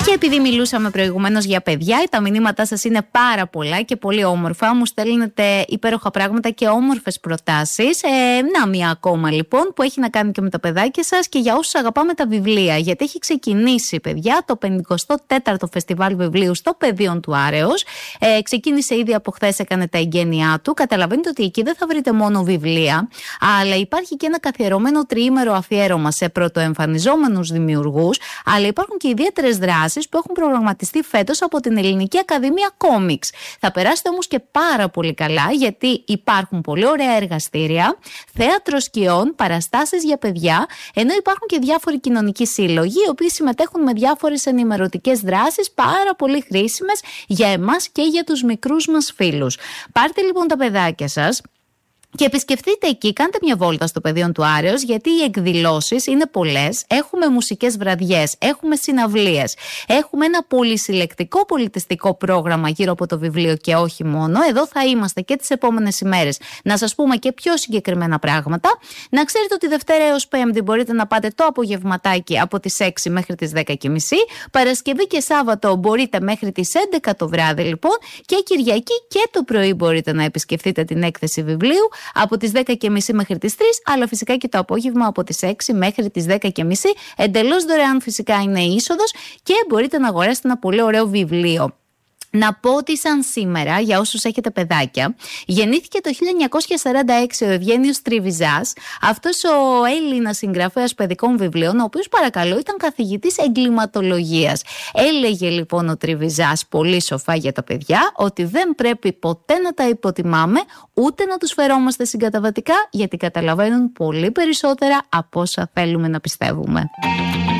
Και επειδή μιλούσαμε προηγουμένως για παιδιά, τα μηνύματά σας είναι πάρα πολλά και πολύ όμορφα. Μου στέλνετε υπέροχα πράγματα και όμορφες προτάσεις. Να, μία ακόμα λοιπόν που έχει να κάνει και με τα παιδάκια σας και για όσους αγαπάμε τα βιβλία. Γιατί έχει ξεκινήσει, παιδιά, το 54ο Φεστιβάλ Βιβλίου στο Πεδίο του Άρεως. Ξεκίνησε ήδη από χθες, έκανε τα εγγένειά του. Καταλαβαίνετε ότι εκεί δεν θα βρείτε μόνο βιβλία, αλλά υπάρχει και ένα καθιερωμένο τριήμερο αφιέρωμα σε πρωτοεμφανιζόμενους δημιουργούς, αλλά υπάρχουν και ιδιαίτερες δράσεις που έχουν προγραμματιστεί φέτος από την Ελληνική Ακαδημία Κόμιξ. Θα περάσετε όμως και πάρα πολύ καλά, γιατί υπάρχουν πολύ ωραία εργαστήρια, θέατρο σκιών, παραστάσεις για παιδιά, ενώ υπάρχουν και διάφοροι κοινωνικοί σύλλογοι, οι οποίοι συμμετέχουν με διάφορες ενημερωτικές δράσεις πάρα πολύ χρήσιμες για εμάς και για τους μικρούς μας φίλους. Πάρτε λοιπόν τα παιδάκια σας και επισκεφτείτε εκεί, κάντε μια βόλτα στο Πεδίο του Άρεως, γιατί οι εκδηλώσεις είναι πολλές. Έχουμε μουσικές βραδιές, έχουμε συναυλίες, έχουμε ένα πολυσυλλεκτικό πολιτιστικό πρόγραμμα γύρω από το βιβλίο και όχι μόνο. Εδώ θα είμαστε και τις επόμενες ημέρες να σας πούμε και πιο συγκεκριμένα πράγματα. Να ξέρετε ότι Δευτέρα έως Πέμπτη μπορείτε να πάτε το απογευματάκι από τις 6 μέχρι τις 10.30. Παρασκευή και Σάββατο μπορείτε μέχρι τις 11 το βράδυ λοιπόν, και Κυριακή και το πρωί μπορείτε να επισκεφτείτε την έκθεση βιβλίου από τις 10.30 μέχρι τις 3, αλλά φυσικά και το απόγευμα από τις 6 μέχρι τις 10.30. Εντελώς δωρεάν φυσικά είναι η είσοδος και μπορείτε να αγοράσετε ένα πολύ ωραίο βιβλίο. Να πω ότι σαν σήμερα, για όσους έχετε παιδάκια, γεννήθηκε το 1946 ο Ευγένιος Τριβιζάς, αυτός ο Έλληνας συγγραφέας παιδικών βιβλίων, ο οποίος, παρακαλώ, ήταν καθηγητής εγκληματολογίας. Έλεγε λοιπόν ο Τριβιζάς πολύ σοφά για τα παιδιά ότι δεν πρέπει ποτέ να τα υποτιμάμε, ούτε να τους φερόμαστε συγκαταβατικά, γιατί καταλαβαίνουν πολύ περισσότερα από όσα θέλουμε να πιστεύουμε.